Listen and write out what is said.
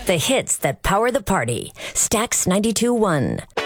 The hits that power the party. Stax 92.1.